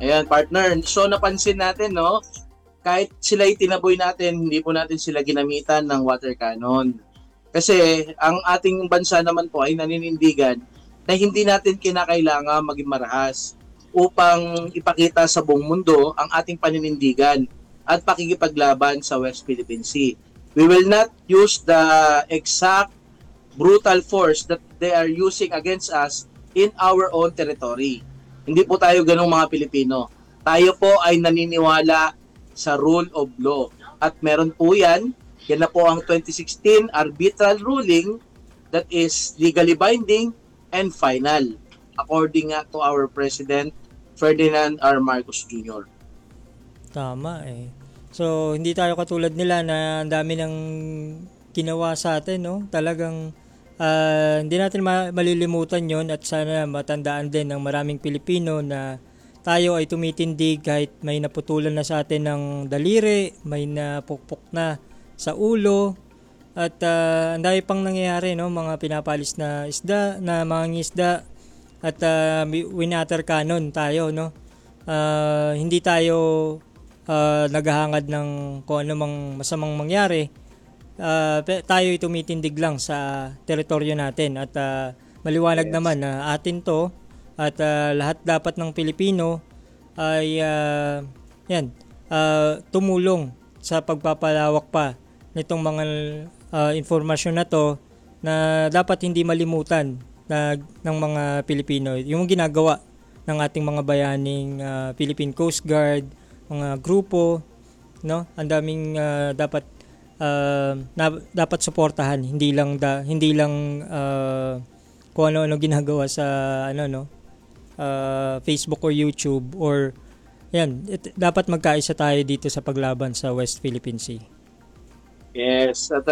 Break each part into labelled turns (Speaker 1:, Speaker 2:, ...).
Speaker 1: Ayan, partner. So napansin natin, no? Kahit sila itinaboy natin, hindi po natin sila ginamitan ng water cannon. Kasi ang ating bansa naman po ay naninindigan na hindi natin kinakailangan maging marahas upang ipakita sa buong mundo ang ating paninindigan at pakikipaglaban sa West Philippine Sea. We will not use the exact brutal force that they are using against us in our own territory. Hindi po tayo ganong mga Pilipino. Tayo po ay naniniwala sa rule of law. At meron po yan na po ang 2016 arbitral ruling that is legally binding and final according to our President Ferdinand R. Marcos Jr.
Speaker 2: Tama eh. So, hindi tayo katulad nila na ang dami ng ginawa sa atin, no? Talagang hindi natin malilimutan yon at sana matandaan din ng maraming Pilipino na tayo ay tumitindig kahit may naputulan na sa atin ng daliri, may napukpok na sa ulo, at ang dami pang nangyayari, no? Mga pinapalis na isda, na mga isda, at winater cannon tayo, no? Hindi tayo naghahangad ng kung ano mang masamang mangyari. Tayo ay tumitindig lang sa teritoryo natin at maliwanag
Speaker 1: Yes.
Speaker 2: naman na atin to at lahat dapat ng Pilipino ay tumulong sa pagpapalawak pa nitong mga informasyon na to na dapat hindi malimutan ng mga Pilipino. Yung ginagawa ng ating mga bayaning Philippine Coast Guard, mga grupo, no? Ang daming dapat suportahan, hindi lang kung ano ginagawa sa Facebook or YouTube or dapat magkaisa tayo dito sa paglaban sa West Philippine Sea.
Speaker 1: Yes, at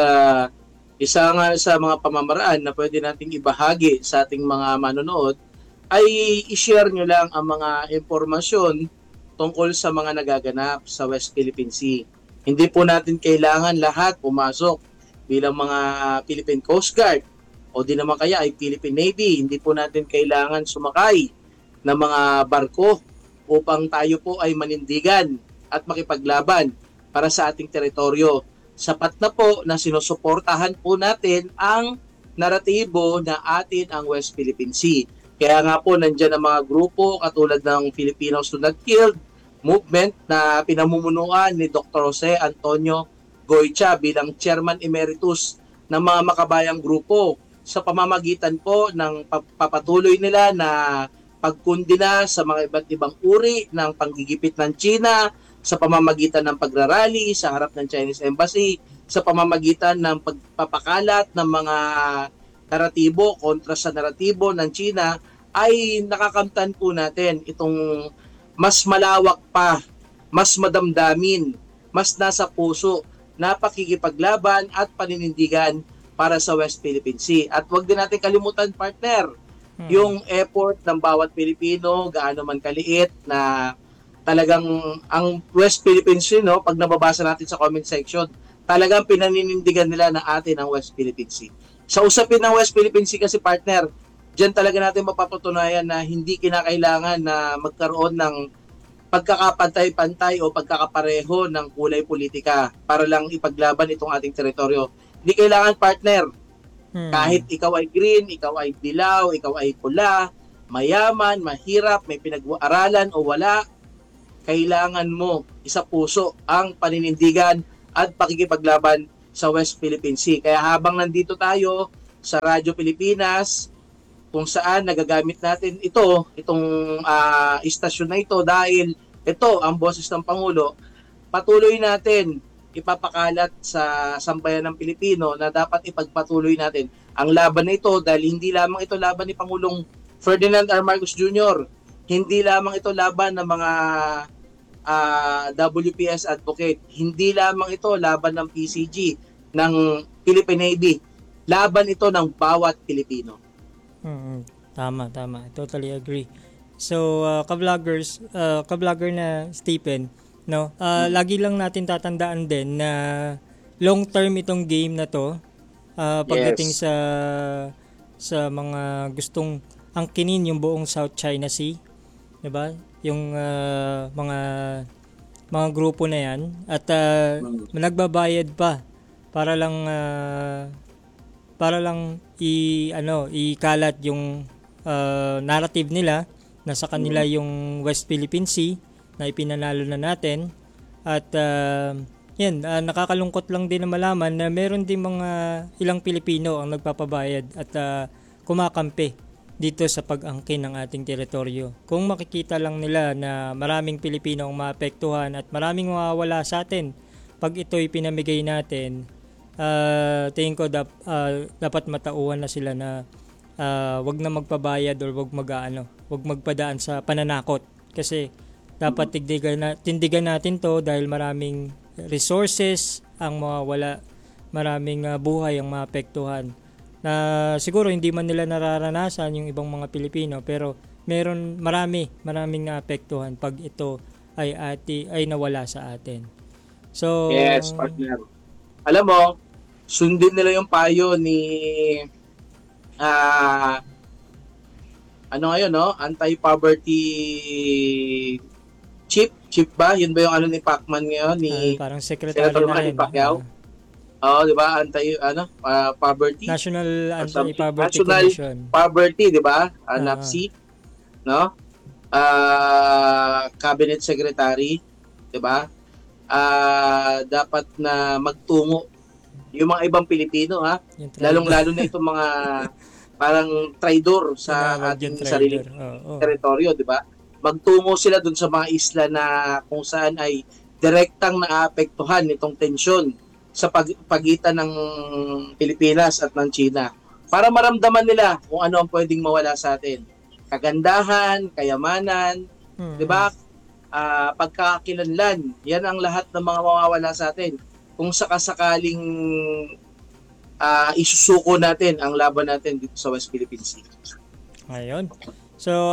Speaker 1: isa nga sa mga pamamaraan na pwede nating ibahagi sa ating mga manonood ay i-share nyo lang ang mga impormasyon tungkol sa mga nagaganap sa West Philippine Sea. Hindi po natin kailangan lahat pumasok bilang mga Philippine Coast Guard o di naman kaya ay Philippine Navy. Hindi po natin kailangan sumakay ng mga barko upang tayo po ay manindigan at makipaglaban para sa ating teritoryo. Sapat na po na sinusuportahan po natin ang naratibo na atin ang West Philippine Sea. Kaya nga po nandyan ang mga grupo katulad ng Filipinos Do Not Kill movement na pinamumunuan ni Dr. Jose Antonio Goycha bilang Chairman Emeritus ng mga makabayang grupo sa pamamagitan po ng papatuloy nila na pagkundina sa mga iba't ibang uri ng panggigipit ng China sa pamamagitan ng pagrarally sa harap ng Chinese Embassy, sa pamamagitan ng pagpapakalat ng mga naratibo kontra sa naratibo ng China, ay nakakamtan po natin itong mas malawak pa, mas madamdamin, mas nasa puso na pakikipaglaban at paninindigan para sa West Philippine Sea. At huwag din natin kalimutan, partner, yung effort ng bawat Pilipino, gaano man kaliit, na talagang ang West Philippine Sea, no, pag nababasa natin sa comment section, talagang pinaninindigan nila na atin ang West Philippine Sea. Sa usapin ng West Philippine Sea kasi, partner, diyan talaga natin mapapatunayan na hindi kinakailangan na magkaroon ng pagkakapantay-pantay o pagkakapareho ng kulay politika para lang ipaglaban itong ating teritoryo. Hindi kailangan, partner, kahit ikaw ay green, ikaw ay dilaw, ikaw ay pula, mayaman, mahirap, may pinag-aaralan o wala, kailangan mo isa puso ang paninindigan at pakikipaglaban sa West Philippine Sea. Kaya habang nandito tayo sa Radyo Pilipinas, kung saan nagagamit natin itong istasyon na ito dahil ito ang boses ng Pangulo, patuloy natin ipapakalat sa sambayan ng Pilipino na dapat ipagpatuloy natin ang laban na ito dahil hindi lamang ito laban ni Pangulong Ferdinand R. Marcos Jr., hindi lamang ito laban ng mga WPS advocate, hindi lamang ito laban ng PCG, ng Philippine Navy, laban ito ng bawat Pilipino.
Speaker 2: Tama. I totally agree. So, ka-vlogger na Stephen, no? Lagi lang natin tatandaan din na long term itong game na to. Pagdating
Speaker 1: Yes.
Speaker 2: sa mga gustong angkinin yung buong South China Sea. 'di ba? Yung mga grupo na 'yan at nagbabayad pa para lang ikalat yung narrative nila na sa kanila yung West Philippine Sea na ipinanalo na natin at nakakalungkot lang din na malaman na meron din mga ilang Pilipino ang nagpapabayad at kumakampi dito sa pag-angkin ng ating teritoryo. Kung makikita lang nila na maraming Pilipino ang maapektuhan at maraming mawawala sa atin pag ito'y pinamigay natin, tingin ko dapat matauhan na sila na wag na magpabayad or wag magpadaan sa pananakot kasi dapat tindigan natin to dahil maraming resources ang mawawala, maraming buhay ang maapektuhan na siguro hindi man nila nararanasan yung ibang mga Pilipino pero maraming naapektuhan pag ito ay nawala sa atin. So
Speaker 1: Yes, partner. Alam mo, sundin nila yung payo ni anti-poverty chief ba? Yun ba yung ni Pacman ngayon ni
Speaker 2: parang secretary
Speaker 1: Senator
Speaker 2: na
Speaker 1: Manny
Speaker 2: rin.
Speaker 1: Pacquiao? Oo, di ba? Poverty?
Speaker 2: National
Speaker 1: Something.
Speaker 2: Anti-Poverty
Speaker 1: National
Speaker 2: Commission.
Speaker 1: Poverty, di ba? NAPSI, no? Cabinet Secretary, di ba? Dapat na magtungo yung mga ibang Pilipino, ha? Lalong-lalo na itong mga parang traidor sa ating sariling teritoryo, di ba? Magtungo sila dun sa mga isla na kung saan ay direktang naapektuhan nitong tensyon sa pagitan ng Pilipinas at ng China para maramdaman nila kung ano ang pwedeng mawala sa atin. Kagandahan, kayamanan, di ba? Pagkakakilanlan, yan ang lahat ng mga mawawala sa atin. Kung sakasakaling isusuko natin ang laban natin dito sa West Philippine Sea. Ayun.
Speaker 2: So,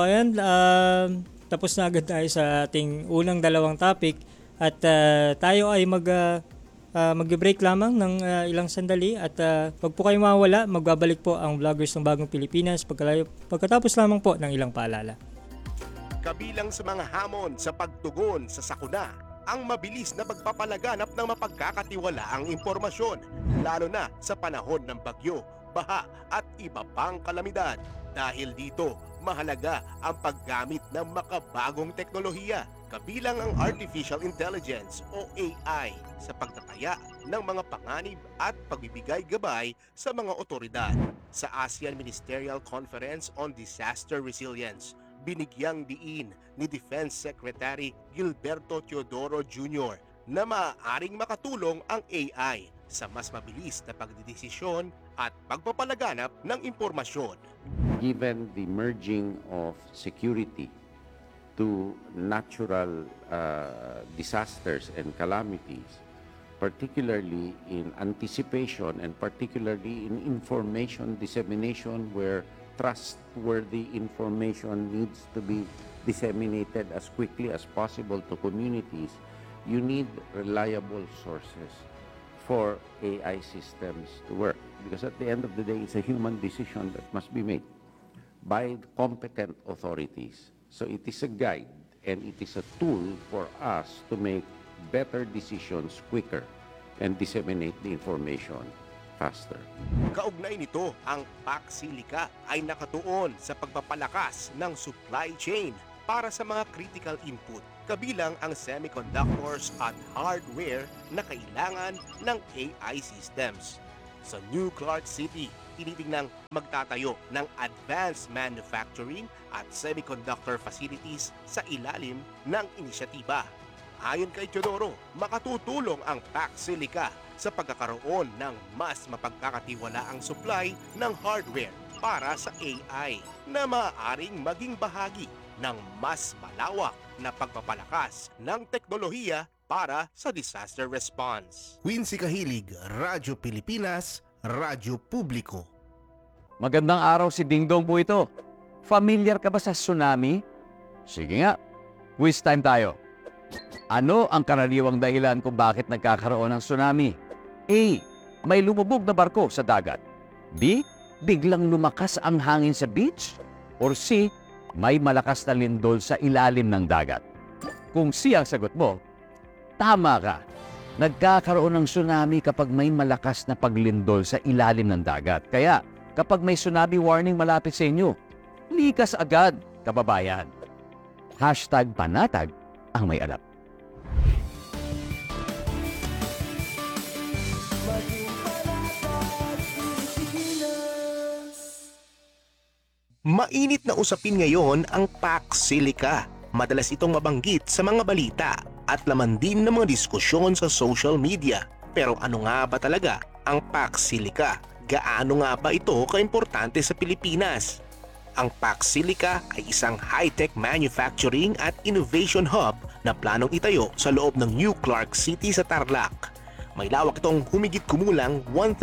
Speaker 2: tapos na agad tayo sa ating unang dalawang topic at tayo ay mag-break lamang ng ilang sandali at wag po kayo mawawala, magbabalik po ang Vloggers ng Bagong Pilipinas pagkatapos lamang po ng ilang paalala.
Speaker 3: Kabilang sa mga hamon sa pagtugon sa sakuna, ang mabilis na pagpapalaganap ng mapagkakatiwalaang impormasyon, lalo na sa panahon ng bagyo, baha at iba pang kalamidad. Dahil dito, mahalaga ang paggamit ng makabagong teknolohiya, kabilang ang Artificial Intelligence o AI sa pagtataya ng mga panganib at pagbibigay gabay sa mga otoridad. Sa ASEAN Ministerial Conference on Disaster Resilience, binigyang diin ni Defense Secretary Gilberto Teodoro Jr. na maaaring makatulong ang AI sa mas mabilis na pagdidesisyon at pagpapalaganap ng impormasyon.
Speaker 4: Given the merging of security to natural disasters and calamities, particularly in anticipation and particularly in information dissemination where trustworthy information needs to be disseminated as quickly as possible to communities, you need reliable sources for AI systems to work. Because at the end of the day, it's a human decision that must be made by competent authorities. So it is a guide and it is a tool for us to make better decisions quicker and disseminate the information faster.
Speaker 3: Kaugnay nito, ang Paxilica ay nakatuon sa pagpapalakas ng supply chain para sa mga critical input, kabilang ang semiconductors at hardware na kailangan ng AI systems. Sa New Clark City, tinitingnang magtatayo ng advanced manufacturing at semiconductor facilities sa ilalim ng inisyatiba. Ayon kay Teodoro, makatutulong ang Paxilica sa pagkakaroon ng mas mapagkakatiwalaang supply ng hardware para sa AI na maaaring maging bahagi ng mas malawak na pagpapalakas ng teknolohiya para sa disaster response. Quincy Kahilig, Radyo Pilipinas, Radyo Publiko.
Speaker 5: Magandang araw, si Dingdong po ito. Familiar ka ba sa tsunami? Sige nga, quiz time tayo. Ano ang karaniwang dahilan kung bakit nagkakaroon ng tsunami? A. May lumubog na barko sa dagat. B. Biglang lumakas ang hangin sa beach. Or C. may malakas na lindol sa ilalim ng dagat? Kung siya ang sagot mo, tama ka. Nagkakaroon ng tsunami kapag may malakas na paglindol sa ilalim ng dagat. Kaya kapag may tsunami warning malapit sa inyo, likas agad, kababayan. #panatag ang may alam.
Speaker 3: Mainit na usapin ngayon ang Pax Silica. Madalas itong mabanggit sa mga balita at laman din ng mga diskusyon sa social media. Pero ano nga ba talaga ang Pax Silica? Gaano nga ba ito kaimportante sa Pilipinas? Ang Pax Silica ay isang high-tech manufacturing at innovation hub na planong itayo sa loob ng New Clark City sa Tarlac. May lawak itong humigit kumulang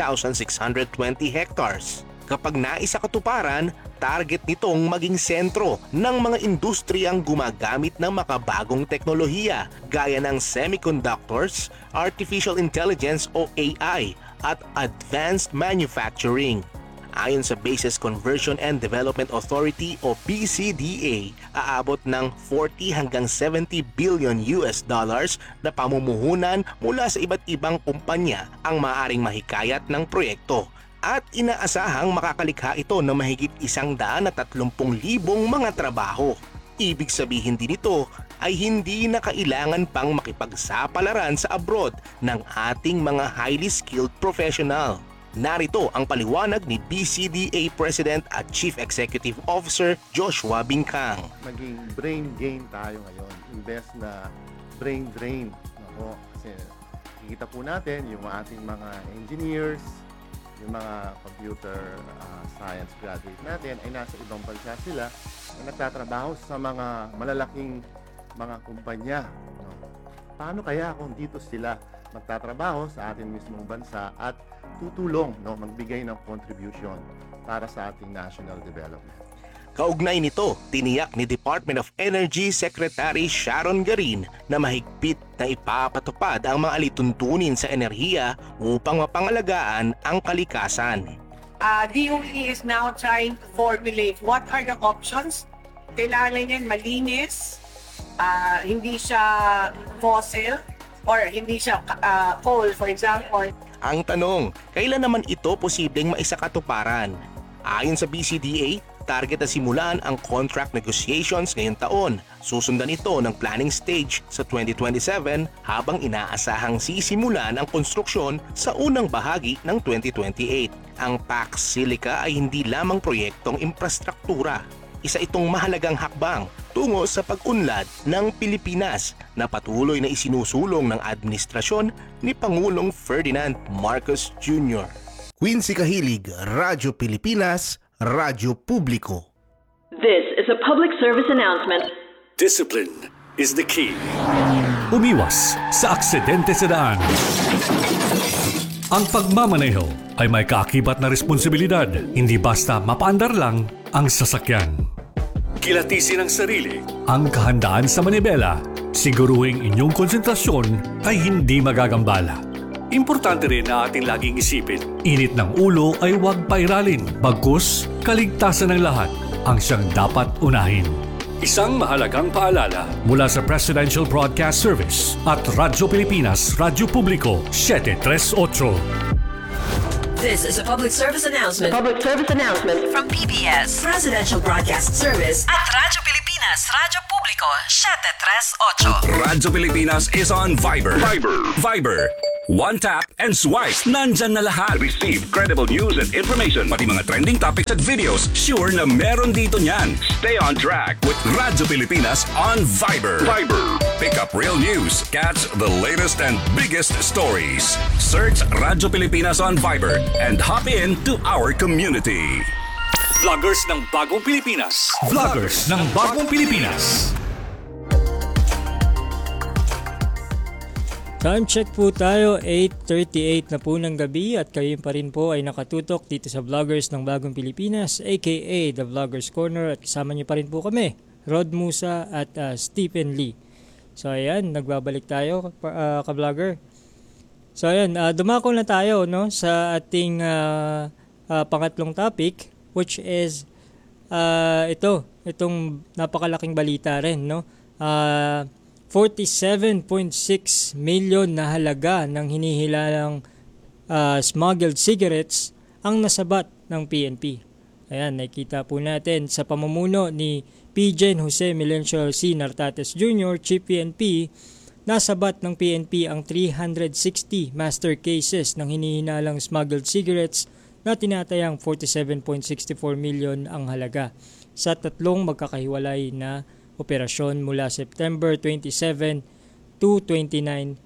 Speaker 3: 1,620 hectares. Kapag naisa katuparan, target nitong maging sentro ng mga industriyang gumagamit ng makabagong teknolohiya gaya ng semiconductors, artificial intelligence o AI at advanced manufacturing. Ayon sa Bases Conversion and Development Authority o BCDA, aabot ng 40 hanggang 70 billion US dollars na pamumuhunan mula sa iba't ibang kumpanya ang maaaring mahikayat ng proyekto. At inaasahang makakalikha ito ng mahigit 130,000 mga trabaho. Ibig sabihin din ito ay hindi na kailangan pang makipagsapalaran sa abroad ng ating mga highly skilled professional. Narito ang paliwanag ni BCDA President at Chief Executive Officer Joshua Bincang.
Speaker 6: Maging brain gain tayo ngayon, imbes na brain drain. Ako, kasi kikita po natin yung ating mga engineers, yung mga computer science graduate natin ay nasa ibang bansa sila na nagtatrabaho sa mga malalaking mga kumpanya. No? Paano kaya kung dito sila magtatrabaho sa ating mismong bansa at tutulong, no, magbigay ng contribution para sa ating national development?
Speaker 3: Kaugnay nito, tiniyak ni Department of Energy Secretary Sharon Garin na mahigpit na ipapatupad ang mga alituntunin sa enerhiya upang mapangalagaan ang kalikasan.
Speaker 7: DOE is now trying to formulate what are the options. Kailangan yan malinis, hindi siya fossil, or hindi siya coal, for example.
Speaker 3: Ang tanong, kailan naman ito posibleng maisakatuparan? Ayon sa BCDA, target na simulan ang contract negotiations ngayong taon. Susundan ito ng planning stage sa 2027 habang inaasahang sisimulan ang konstruksyon sa unang bahagi ng 2028. Ang Pax Silica ay hindi lamang proyektong infrastruktura. Isa itong mahalagang hakbang tungo sa pag-unlad ng Pilipinas na patuloy na isinusulong ng administrasyon ni Pangulong Ferdinand Marcos Jr. Quincy Kahilig, Radyo Pilipinas, Radyo Publiko.
Speaker 8: This is a public service announcement.
Speaker 9: Discipline is the key. Umiwas sa aksidente sa daan. Ang pagmamaneho ay may kaakibat na responsibilidad, hindi basta mapaandar lang ang sasakyan. Kilatisin ang sarili, ang kahandaan sa manibela, siguruhing inyong konsentrasyon ay hindi magagambala. Importante rin na ating laging isipin, init ng ulo ay huwag pairalin, bagkus kaligtasan ng lahat ang siyang dapat unahin. Isang mahalagang paalala mula sa Presidential Broadcast Service at Radyo Pilipinas, Radyo Publiko, 738.
Speaker 8: This is a public service announcement. Public service announcement from PBS, Presidential Broadcast Service at Radyo Pilipinas, Radyo Publiko, 738.
Speaker 9: Radyo Pilipinas is on Viber. Viber. One tap and swipe. Nandyan na lahat. Receive credible news and information. Pati mga trending topics at videos. Sure na meron dito niyan. Stay on track with Radyo Pilipinas on Viber. Pick up real news. Catch the latest and biggest stories. Search Radyo Pilipinas on Viber and hop in to our community. Vloggers ng Bagong Pilipinas. Vloggers ng Bagong Pilipinas.
Speaker 2: Time check po tayo, 8:38 na po ng gabi at kayo pa rin po ay nakatutok dito sa Vloggers ng Bagong Pilipinas aka The Vloggers Corner at kasama niyo pa rin po kami, Rod Musa at Stephen Lee. So ayan, nagbabalik tayo ka-vlogger. So ayan, dumako na tayo no, sa ating pangatlong topic which is itong napakalaking balita rin, no? 47.6 million na halaga ng hinihilalang smuggled cigarettes ang nasabat ng PNP. Ayan, nakikita po natin sa pamumuno ni PJ Jose Melencio C. Nartates Jr., Chief PNP, nasabat ng PNP ang 360 master cases ng hinihinalang smuggled cigarettes na tinatayang 47.64 million ang halaga sa tatlong magkakahiwalay na operasyon mula September 27 to 29,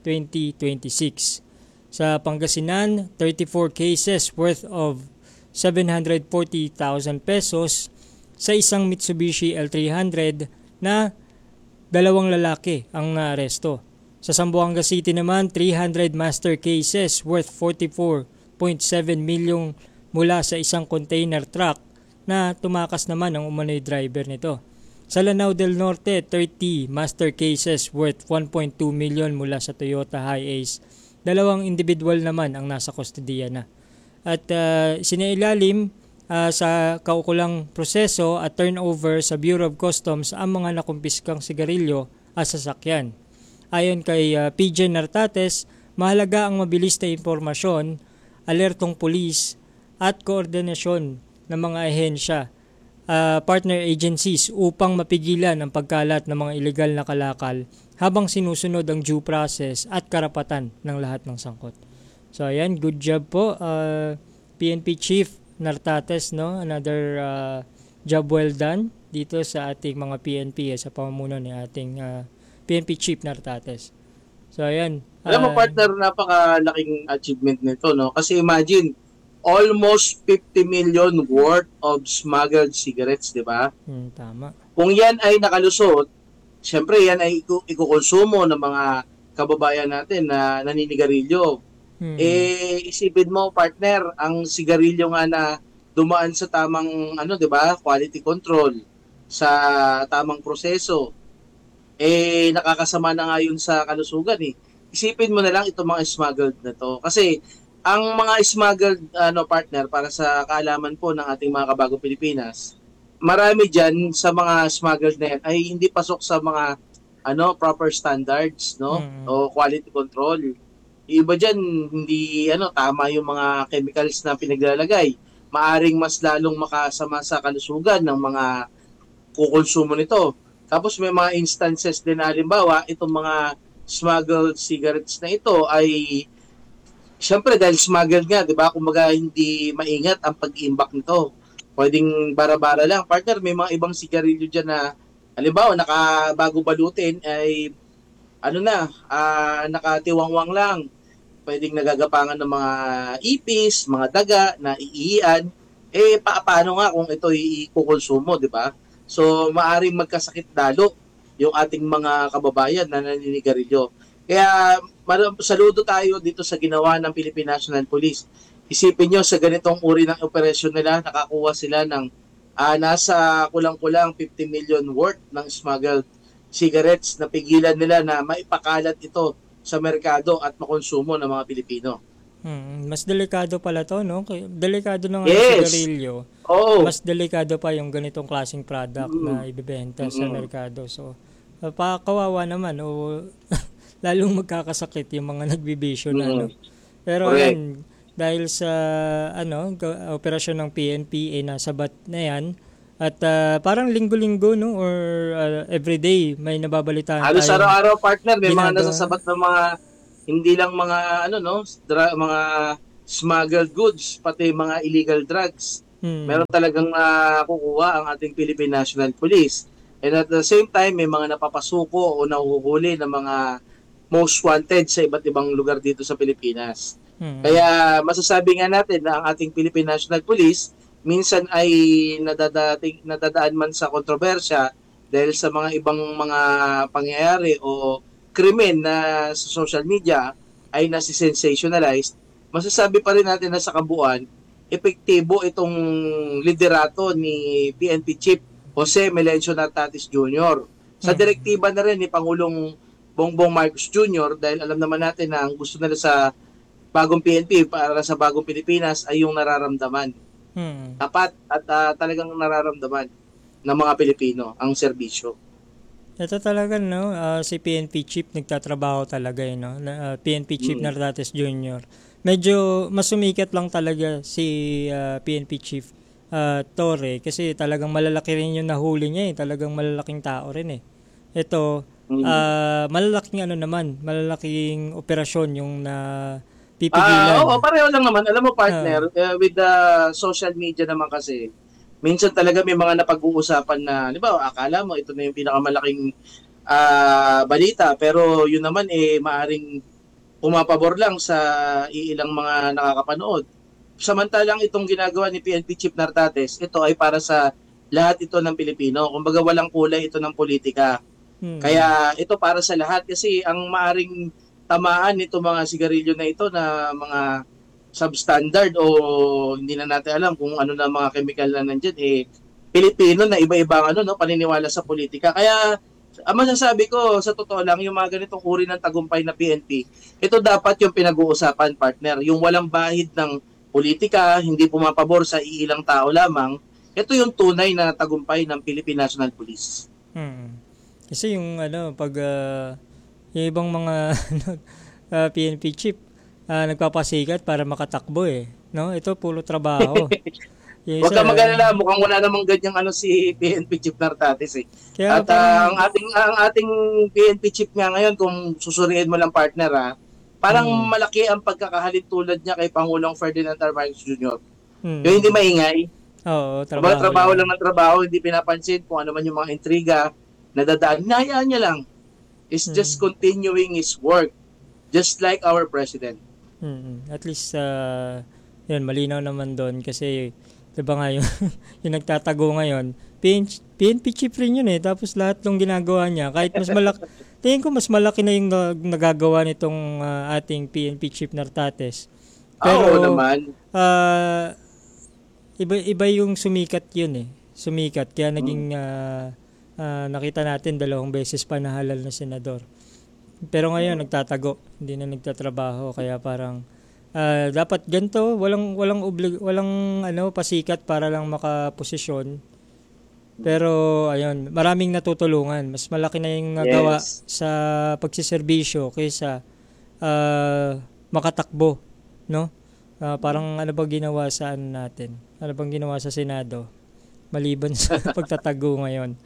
Speaker 2: 2026. Sa Pangasinan, 34 cases worth of 740,000 pesos sa isang Mitsubishi L300 na dalawang lalaki ang naaresto. Sa Zamboanga City naman, 300 master cases worth 44.7 million mula sa isang container truck na tumakas naman ang umano'y driver nito. Sa Lanao del Norte, 30 master cases worth 1.2 million mula sa Toyota Hiace. Dalawang individual naman ang nasa kustodiya na. At sinailalim sa kaukulang proseso at turnover sa Bureau of Customs ang mga nakumpiskang sigarilyo at sasakyan. Ayon kay PJ Nartates, mahalaga ang mabilis na impormasyon, alertong pulis at koordinasyon ng mga ahensya, partner agencies upang mapigilan ang pagkalat ng mga illegal na kalakal habang sinusunod ang due process at karapatan ng lahat ng sangkot. So ayan, good job po PNP Chief Nartates, no? Another job well done dito sa ating mga PNP sa pamumuno ni ating PNP Chief Nartates. So ayan.
Speaker 1: Alam mo partner, napakalaking achievement nito, no? Kasi imagine almost 50 million worth of smuggled cigarettes, di ba?
Speaker 2: Tama.
Speaker 1: Kung yan ay nakalusot, syempre yan ay ikukonsumo ng mga kababayan natin na naninigarilyo. Isipin mo partner, ang sigarilyo nga na dumaan sa tamang di ba, quality control, sa tamang proseso, nakakasama na nga yun sa kalusugan eh. Isipin mo na lang itong mga smuggled na to. Kasi ang mga smuggled partner, para sa kaalaman po ng ating mga kabagong Pilipinas, marami dyan sa mga smuggled na yan ay hindi pasok sa mga proper standards, no? O quality control. Iba dyan, hindi tama yung mga chemicals na pinaglalagay. Maaring mas lalong makasama sa kalusugan ng mga kukonsumo nito. Tapos may mga instances din na halimbawa, itong mga smuggled cigarettes na ito ay siyempre dahil smuggled nga, 'di ba? Kumbaga hindi maingat ang pag-iimbak nito. Pwedeng bara-bara lang. Partner, may mga ibang sigarilyo diyan na halimbawa nakabago balutin ay nakatiwangwang lang. Pwedeng nagagapangan ng mga ipis, mga daga na iiyan. Paano nga kung ito ikukonsumo, 'di ba? So maaring magkasakit lalo yung ating mga kababayan na naninigarilyo. Kaya saludo tayo dito sa ginawa ng Philippine National Police. Isipin nyo, sa ganitong uri ng operasyon nila, nakakuha sila ng nasa kulang-kulang 50 million worth ng smuggled cigarettes na pigilan nila na maipakalat ito sa merkado at makonsumo ng mga Pilipino.
Speaker 2: Mas delikado pala to, no? Delikado na nga
Speaker 1: Yes.
Speaker 2: sigarilyo.
Speaker 1: Oo.
Speaker 2: Mas delikado pa yung ganitong klaseng product na ibebenta sa merkado. So, kawawa naman o lalong magkakasakit yung mga nagbibisyo na Pero
Speaker 1: Correct.
Speaker 2: yan, dahil sa operasyon ng PNP nasabat na yan at parang linggo-linggo no or everyday may nababalitaan
Speaker 1: Halos
Speaker 2: tayong
Speaker 1: araw-araw partner, may mga
Speaker 2: ginagawa.
Speaker 1: nasasabat na mga hindi lang mga mga smuggled goods, pati mga illegal drugs. Meron talagang nakukuha ang ating Philippine National Police. And at the same time, may mga napapasuko o nahuhuli ng mga most wanted sa iba't ibang lugar dito sa Pilipinas. Kaya masasabi nga natin na ang ating Philippine National Police minsan ay nadadaan man sa kontrobersya dahil sa mga ibang mga pangyayari o krimen na sa social media ay nasi-sensationalized. Masasabi pa rin natin na sa kabuuan, epektibo itong liderato ni PNP Chief Jose Melencio Nartates Jr. Sa direktiba na rin ni Pangulong Bongbong Marcos Jr. dahil alam naman natin na ang gusto nila sa bagong PNP para sa bagong Pilipinas ay yung nararamdaman. tapat at talagang nararamdaman ng mga Pilipino ang serbisyo.
Speaker 2: Ito talaga, no, si PNP Chief nagtatrabaho talaga, no? PNP Chief Nartates Jr. Medyo mas sumikat lang talaga si PNP Chief Torre kasi talagang malalaki rin yung nahuli niya, talagang malalaking tao rin. Ito, malalaking operasyon yung na pipigilan.
Speaker 1: Oo, pareho lang naman. Alam mo, partner, with the social media naman kasi, minsan talaga may mga napag-uusapan na, di ba, akala mo ito na yung pinakamalaking balita, pero yun naman maaring pumapabor lang sa iilang mga nakakapanood. Samantalang itong ginagawa ni PNP Chief Nartates, ito ay para sa lahat ito ng Pilipino. Kumbaga walang kulay ito ng politika. Kaya ito para sa lahat kasi ang maaring tamaan nito mga sigarilyo na ito na mga substandard o hindi na natin alam kung ano na mga chemical na nandiyan, Pilipino na iba-ibang paniniwala sa politika. Kaya ang masasabi ko, sa totoo lang, yung mga ganitong uri ng tagumpay na PNP, ito dapat yung pinag-uusapan, partner. Yung walang bahid ng politika, hindi pumapabor sa iilang tao lamang, ito yung tunay na tagumpay ng Philippine National Police.
Speaker 2: Kasi yung pag yung ibang mga PNP chief nagpapasikat para makatakbo no? Ito puro trabaho.
Speaker 1: Huwag ka mag-alala, mukhang wala namang ganyang si PNP Chief Nartates
Speaker 2: Kaya
Speaker 1: at ang ating PNP Chief nga ngayon, kung susuriin mo lang, partner, parang malaki ang pagkakahalin tulad niya kay Pangulong Ferdinand R. Marcos Jr. Yung hindi maingay.
Speaker 2: Oo,
Speaker 1: trabaho lang ng trabaho, hindi pinapansin kung ano man yung mga intriga na dadaan. Hinahayaan niya lang. It's just continuing his work, just like our president.
Speaker 2: At least, yun, malinaw naman doon kasi, diba nga yung nagtatago ngayon, PNP chief rin yun tapos lahat ng ginagawa niya, kahit mas malaki, tingin ko mas malaki na yung nagagawa nitong ating PNP chief Nartates. Pero,
Speaker 1: naman.
Speaker 2: Iba yung sumikat yun Sumikat, kaya naging, nakita natin 2 beses pa nahalal na senador. Pero ngayon nagtatago, hindi na nagtatrabaho, kaya parang dapat ganito, walang pasikat para lang makaposisyon. Pero ayun, maraming natutulungan. Mas malaki na yung nagawa sa pagsiservisyo kaysa makatakbo, no? Parang ano ba ginawa sa natin? Ano bang ginawa sa Senado? Maliban sa pagtatago ngayon.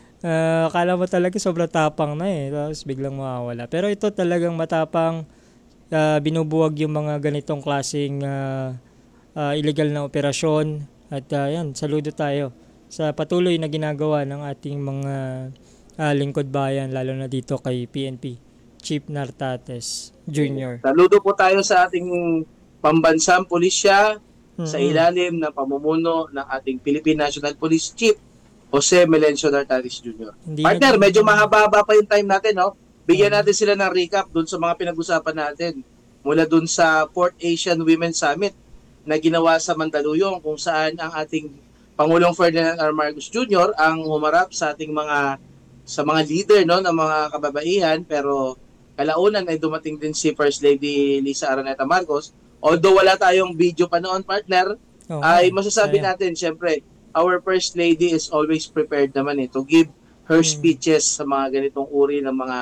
Speaker 2: Akala mo talaga sobrang tapang na tapos biglang mawawala. Pero ito talagang matapang, binubuwag yung mga ganitong klaseng illegal na operasyon. At yan, saludo tayo sa patuloy na ginagawa ng ating mga lingkod bayan, lalo na dito kay PNP Chief Nartates Jr.
Speaker 1: Saludo po tayo sa ating pambansang pulisya sa ilalim ng pamumuno ng ating Philippine National Police Chief Jose Melencio Nartates Jr. Partner, medyo mahaba-haba pa yung time natin, no? Bigyan natin sila ng recap dun sa mga pinag-usapan natin. Mula dun sa 4th Asian Women's Summit na ginawa sa Mandaluyong, kung saan ang ating Pangulong Ferdinand R. Marcos Jr. ang humarap sa ating mga leader, no, ng mga kababaihan, pero kalaunan ay dumating din si First Lady Lisa Araneta Marcos. Although wala tayong video pa noon, partner, ay masasabi natin, syempre, our First Lady is always prepared naman to give her speeches sa mga ganitong uri ng mga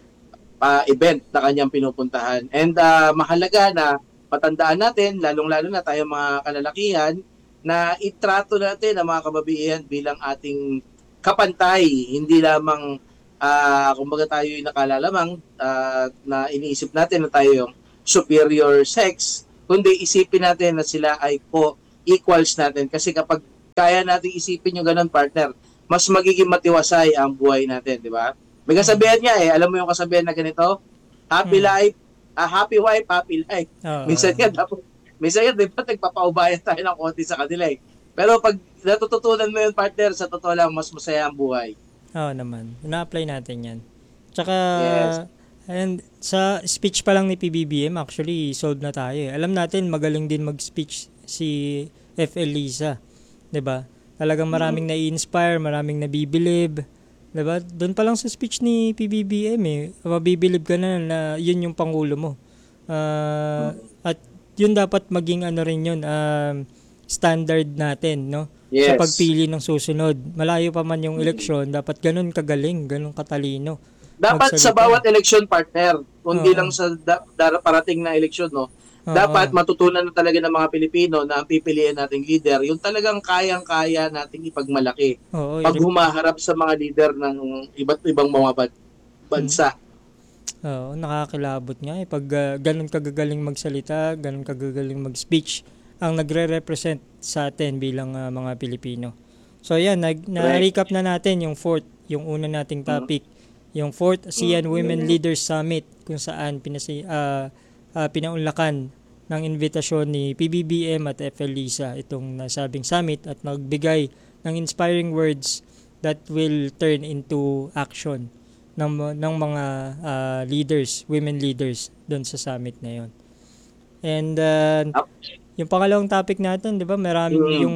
Speaker 1: event na kanyang pinupuntahan. And mahalaga na patandaan natin, lalong-lalo na tayo mga kalalakihan, na itrato natin ang mga kababaihan bilang ating kapantay. Hindi lamang, kumbaga tayo yung nakalalamang na iniisip natin na tayo yung superior sex, kundi isipin natin na sila ay equals natin. Kasi kapag kaya natin isipin yung ganun, partner, mas magiging matiwasay ang buhay natin, di ba? May kasabihan niya alam mo yung kasabihan na ganito? Happy life, happy wife, happy life. Minsan yan, di ba, nagpapaubayan tayo ng konti sa kanila Pero pag natututunan mo yun, partner, sa totoo lang, mas masaya ang buhay.
Speaker 2: Oo naman. Na-apply natin yan. Tsaka, and sa speech pa lang ni PBBM, actually, sold na tayo. Alam natin, magaling din mag-speech si FL Lisa. Diba? Talagang maraming na-inspire, maraming nabibilib. Diba? Doon pa lang sa speech ni PBBM, mabibilib ka na yun yung pangulo mo. At yun dapat maging rin yun, standard natin, no?
Speaker 1: Yes.
Speaker 2: Sa pagpili ng susunod. Malayo pa man yung eleksyon, dapat ganun kagaling, ganun katalino.
Speaker 1: Dapat sa
Speaker 2: magsalita.
Speaker 1: bawat election partner, kundi
Speaker 2: Oo.
Speaker 1: lang sa parating na eleksyon, no?
Speaker 2: Oo.
Speaker 1: Dapat matutunan na talaga ng mga Pilipino na ang pipiliin nating leader, yung talagang kayang-kaya nating ipagmalaki
Speaker 2: Oo,
Speaker 1: pag humaharap sa mga leader ng iba't ibang mga bansa.
Speaker 2: Oo, nakakilabot nga eh. Pag ganun kagagaling magsalita, ganun kagagaling mag-speech, ang nagre-represent sa atin bilang mga Pilipino. So yan, na-recap na natin yung fourth, yung una nating topic, yung fourth ASEAN Women Leaders Summit, kung saan pinaunlakan ng invitasyon ni PBBM at FLISA itong nasabing summit at magbigay ng inspiring words that will turn into action ng mga leaders, women leaders doon sa summit na yon. And yung pangalawang topic natin, 'di ba? Maraming yung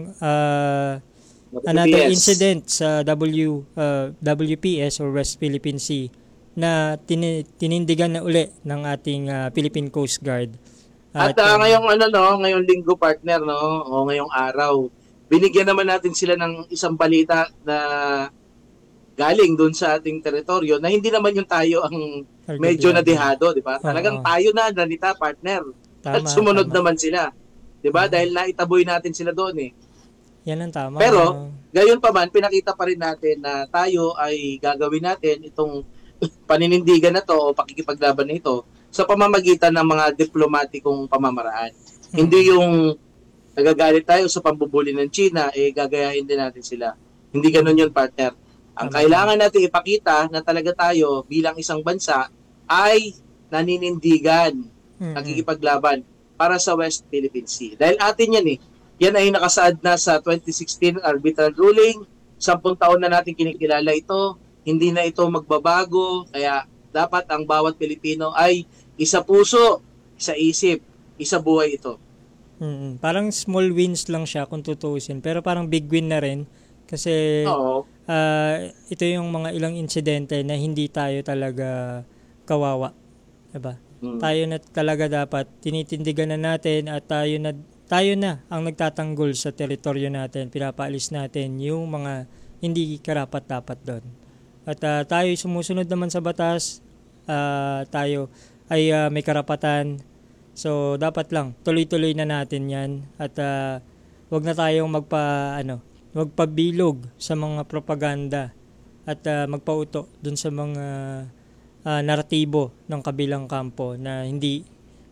Speaker 2: another
Speaker 1: WPS.
Speaker 2: incident sa WPS or West Philippine Sea na tinindigan na uli ng ating Philippine Coast Guard.
Speaker 1: At ngayong linggo partner, no, o ngayong araw, binigyan naman natin sila ng isang balita na galing doon sa ating teritoryo na hindi naman yung tayo ang medyo nadehado, di ba? Talagang tayo na nanita partner. At sumunod naman sila. Di ba? Dahil naitaboy natin sila doon eh.
Speaker 2: Yan ang tama.
Speaker 1: Pero, gayon pa man, pinakita pa rin natin na tayo ay gagawin natin itong paninindigan na to o pakikipaglaban na ito sa pamamagitan ng mga diplomatikong pamamaraan. Hindi yung nagagalit tayo sa pambubuli ng China, gagayahin din natin sila. Hindi ganun yun, partner. Ang kailangan natin ipakita na talaga tayo bilang isang bansa ay naninindigan, nakikipaglaban para sa West Philippine Sea. Dahil atin yan eh. Yan ay nakasaad na sa 2016 arbitral ruling. 10 taon na natin kinikilala ito. Hindi na ito magbabago. Kaya dapat ang bawat Pilipino ay isa puso, isa isip, isa buhay ito.
Speaker 2: Parang small wins lang siya kung tutuusin. Pero parang big win na rin. Kasi ito yung mga ilang insidente na hindi tayo talaga kawawa. Diba? Tayo na talaga dapat tinitindigan na natin at tayo na ang nagtatanggol sa teritoryo natin. Pinapaalis natin yung mga hindi karapat-dapat doon. At tayo sumusunod naman sa batas. Tayo ay may karapatan. So dapat lang tuloy-tuloy na natin 'yan at wag na tayong magpabilog sa mga propaganda at magpauto dun sa mga naratibo ng kabilang kampo na hindi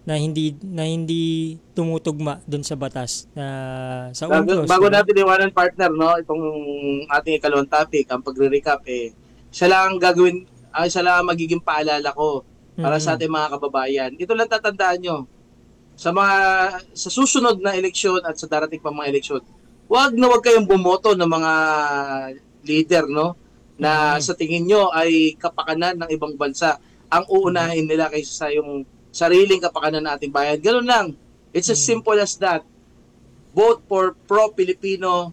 Speaker 2: tumutugma dun sa batas na sa UNCLOS.
Speaker 1: Bago natin iwanan partner, no, itong ating ikalawang topic, ang pagre-recap isa lang magiging paalala ko para sa ating mga kababayan. Ito lang tatandaan nyo. Sa susunod na eleksyon at sa darating pa mga eleksyon, wag kayong bumoto ng mga leader, no, na sa tingin nyo ay kapakanan ng ibang bansa. Ang uunahin nila kaysa sa yung sariling kapakanan ng ating bayan. Ganun lang. It's as simple as that. Vote for pro-Filipino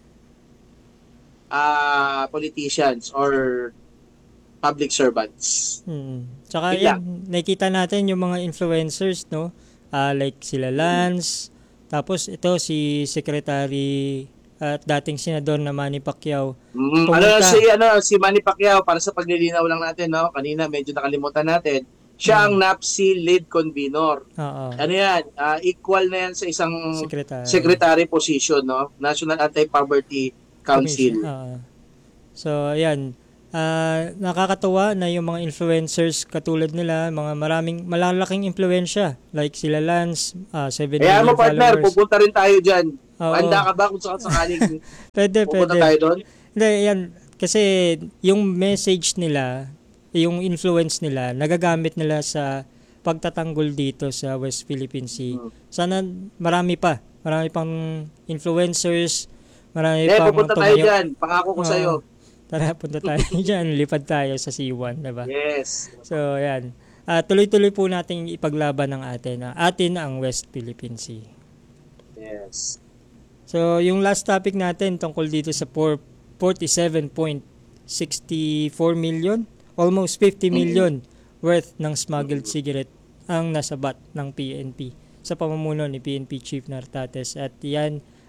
Speaker 1: politicians or public servants.
Speaker 2: Tsaka nakikita natin yung mga influencers, no? Like sila Lance, tapos ito si Secretary at dating Senador na Manny Pacquiao.
Speaker 1: Si Manny Pacquiao, para sa paglilinaw lang natin, no? Kanina medyo nakalimutan natin. Siya ang NAPSI lead convener. Ano yan? Equal na yan sa isang secretary position, no? National Anti-Poverty Council.
Speaker 2: So, ayan. Nakakatuwa na yung mga influencers katulad nila, mga malalaking impluwensya like sila Lance, 7 million
Speaker 1: mo, partner,
Speaker 2: followers.
Speaker 1: pupunta rin tayo dyan. Handa ka ba kung sakaling pupunta tayo doon?
Speaker 2: Hindi, yan. Kasi yung message nila, yung influence nila, nagagamit nila sa pagtatanggol dito sa West Philippine Sea. Sana marami pang influencers, marami pang
Speaker 1: pupunta tayo dyan. Pangako ko sa'yo.
Speaker 2: Tara, punta tayo dyan. Lipad tayo sa C1, diba?
Speaker 1: Yes.
Speaker 2: So, yan. Tuloy-tuloy po natin ipaglaban ng atin ang West Philippine Sea.
Speaker 1: Yes.
Speaker 2: So, yung last topic natin tungkol dito sa 47.64 million, almost 50 million worth ng smuggled cigarette ang nasabat ng PNP sa pamumuno ni PNP Chief Nartates. At yan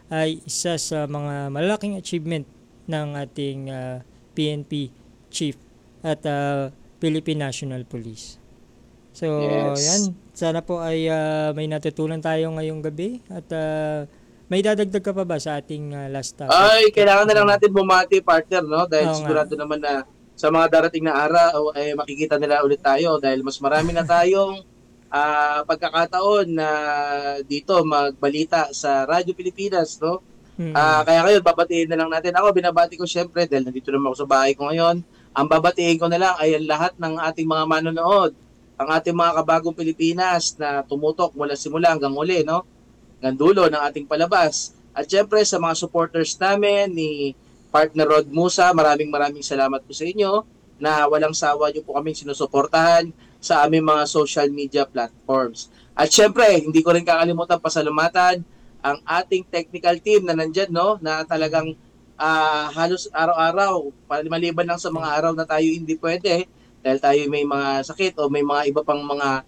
Speaker 2: ay isa sa mga malaking achievement ng ating PNP Chief at Philippine National Police. So,
Speaker 1: Yes.
Speaker 2: yan. Sana po ay may natutunan tayo ngayong gabi at may dadagdag ka pa ba sa ating last topic?
Speaker 1: Ay, kailangan na lang natin bumati, partner, no? Dahil
Speaker 2: Oo nga.
Speaker 1: sigurado naman na sa mga darating na araw, ay makikita nila ulit tayo dahil mas marami na tayong pagkakataon na dito magbalita sa Radyo Pilipinas, no? Kaya ngayon, babatiin na lang natin. Ako, binabati ko syempre dahil nandito naman ako sa bahay ko ngayon. Ang babatiin ko na lang ay ang lahat ng ating mga manonood, ang ating mga kabagong Pilipinas na tumutok mula simula hanggang uli, no? Hanggang dulo ng ating palabas. At syempre sa mga supporters namin ni Partner Rod Musa, maraming salamat po sa inyo na walang sawa niyo po kaming sinusuportahan sa aming mga social media platforms. At syempre, hindi ko rin kakalimutan pasalamatan ang ating technical team na nandyan, no? Na talagang halos araw-araw, maliban lang sa mga araw na tayo hindi pwede dahil tayo may mga sakit o may mga iba pang mga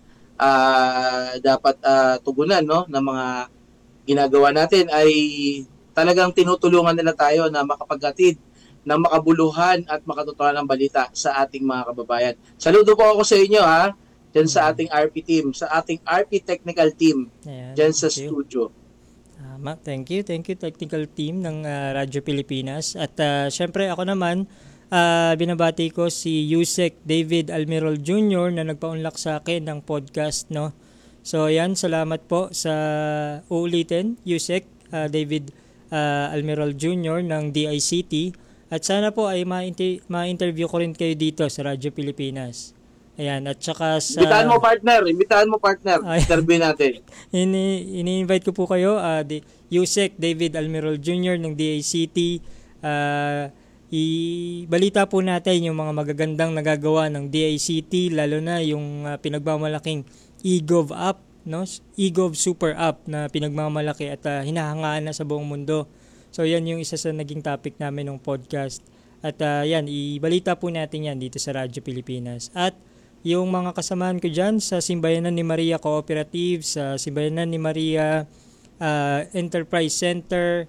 Speaker 1: dapat tugunan, no? Na mga ginagawa natin ay talagang tinutulungan nila tayo na makapaghatid ng makabuluhan at makatotohanan ng balita sa ating mga kababayan. Saludo po ako sa inyo, ha? Diyan sa ating RP team, sa ating RP technical team,
Speaker 2: Ayan,
Speaker 1: diyan sa
Speaker 2: thank you.
Speaker 1: studio.
Speaker 2: Tama. Thank you technical team ng Radyo Pilipinas. At syempre ako naman, binabati ko si Yusek David Almirol Jr. na nagpaunlak sa akin ng podcast, no? So yan, salamat po sa uulitin, Yusek David Almirol Jr. ng DICT. At sana po ay ma-interview ko rin kayo dito sa Radyo Pilipinas. Ayan, at saka sa...
Speaker 1: Imbitahan mo partner. Interview natin.
Speaker 2: Ini-invite ko po kayo, Yusek David Almirol Jr. ng DICT. Ibalita po natin yung mga magagandang nagagawa ng DICT, lalo na yung pinagmamalaking eGov app, no? eGov Super App na pinagmamalaki at hinahangaan na sa buong mundo. So yan yung isa sa naging topic namin ng podcast. At yan, ibalita po natin yan dito sa Radyo Pilipinas. At yung mga kasamahan ko dyan sa Simbayanan ni Maria Cooperative, sa Simbayanan ni Maria Enterprise Center,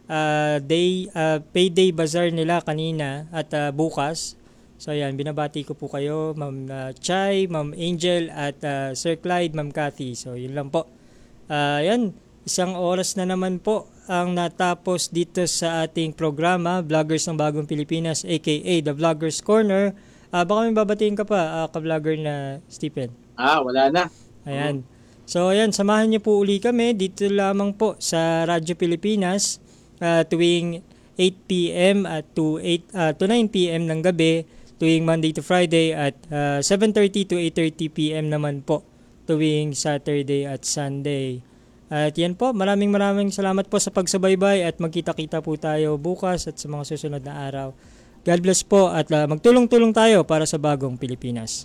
Speaker 2: payday bazaar nila kanina at bukas. So yan, binabati ko po kayo, Ma'am Chai, Ma'am Angel at Sir Clyde, Ma'am Cathy. So yun lang po. Yan, isang oras na naman po ang natapos dito sa ating programa, Vloggers ng Bagong Pilipinas, aka The Vloggers Corner. Baka may babatiin ka pa, ka-vlogger na Stephen.
Speaker 1: Wala na.
Speaker 2: Ayan. So ayan, samahan niyo po uli kami dito lamang po sa Radyo Pilipinas tuwing 8 p.m. at to 9 p.m. ng gabi, tuwing Monday to Friday at 7:30 to 8:30 p.m. naman po tuwing Saturday at Sunday. At yan po, maraming salamat po sa pagsubaybay at magkita-kita po tayo bukas at sa mga susunod na araw. God bless po at magtulong-tulong tayo para sa bagong Pilipinas.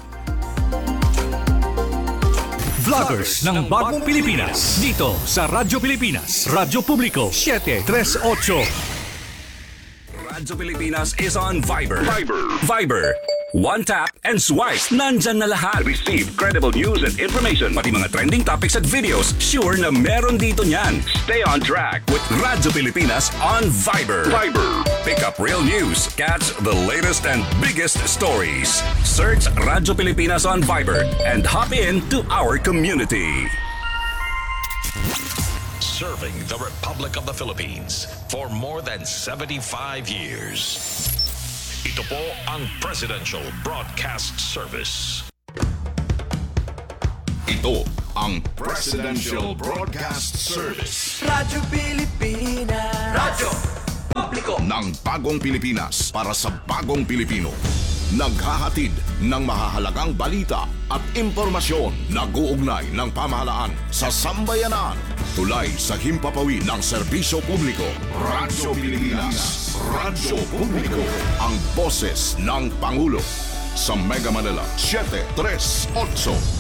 Speaker 9: Vloggers ng Bagong Pilipinas dito sa Radyo Pilipinas, Radyo Publiko 738.
Speaker 10: Radyo Pilipinas is on Viber. Viber. One tap and swipe. Nandyan na lahat. Receive credible news and information. Pati mga trending topics at videos. Sure na meron dito niyan. Stay on track with Radyo Pilipinas on Viber. Pick up real news. Catch the latest and biggest stories. Search Radyo Pilipinas on Viber and hop in to our community.
Speaker 11: Serving the Republic of the Philippines for more than 75 years. Ito po ang Presidential Broadcast Service.
Speaker 12: Ito ang Presidential Broadcast Service.
Speaker 13: Radyo Pilipinas. Radyo Publiko
Speaker 12: ng Bagong Pilipinas para sa Bagong Pilipino. Naghahatid ng mahahalagang balita at impormasyon na guugnay ng pamahalaan sa sambayanan. Tulay sa himpapawid ng serbisyo publiko. Radyo Pilipinas. Radyo Publiko. Ang boses ng Pangulo. Sa Mega Manila 738.